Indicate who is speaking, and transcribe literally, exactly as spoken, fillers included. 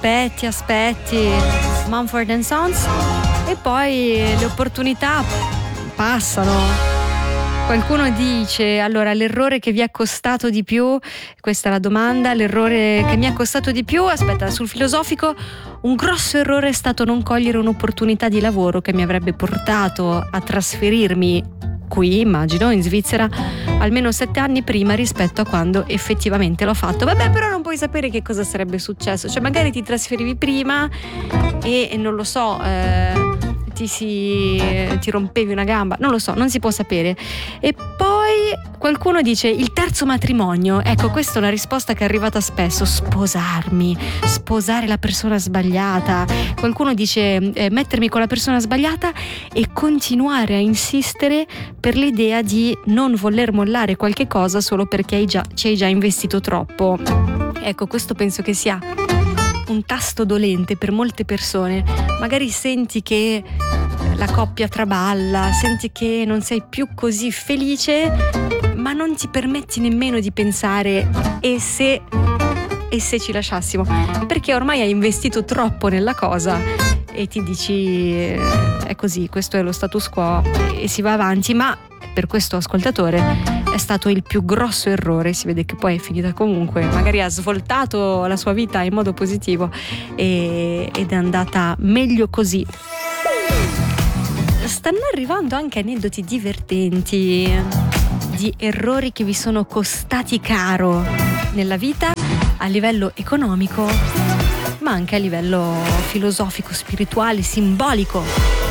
Speaker 1: aspetti, aspetti, Mumford and Sons, e poi le opportunità passano. Qualcuno dice, allora, l'errore che vi è costato di più, questa è la domanda, l'errore che mi è costato di più, aspetta, sul filosofico, un grosso errore è stato non cogliere un'opportunità di lavoro che mi avrebbe portato a trasferirmi qui, immagino, in Svizzera, almeno sette anni prima rispetto a quando effettivamente l'ho fatto. Vabbè, però non puoi sapere che cosa sarebbe successo, cioè magari ti trasferivi prima e, e non lo so, eh, ti si ti rompevi una gamba, non lo so, non si può sapere. E poi qualcuno dice il terzo matrimonio. Ecco, questa è una risposta che è arrivata spesso: sposarmi, sposare la persona sbagliata. Qualcuno dice eh, mettermi con la persona sbagliata e continuare a insistere per l'idea di non voler mollare qualche cosa solo perché hai già, ci hai già investito troppo. Ecco, questo penso che sia un tasto dolente per molte persone. Magari senti che la coppia traballa, senti che non sei più così felice, ma non ti permetti nemmeno di pensare e se e se ci lasciassimo, perché ormai hai investito troppo nella cosa e ti dici è così, questo è lo status quo e si va avanti. Ma per questo ascoltatore è stato il più grosso errore, si vede che poi è finita comunque, magari ha svoltato la sua vita in modo positivo e, ed è andata meglio così. Stanno arrivando anche aneddoti divertenti di errori che vi sono costati caro nella vita a livello economico, ma anche a livello filosofico, spirituale, simbolico.